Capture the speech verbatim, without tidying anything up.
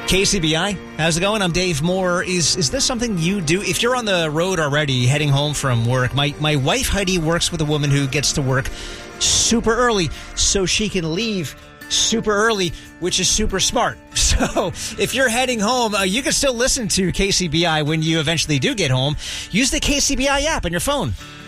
K C B I, how's it going? I'm Dave Moore. Is is this something you do? If you're on the road already, heading home from work, my, my wife Heidi works with a woman who gets to work super early so she can leave super early, which is super smart. So if you're heading home, uh, you can still listen to K C B I when you eventually do get home. Use the K C B I app on your phone.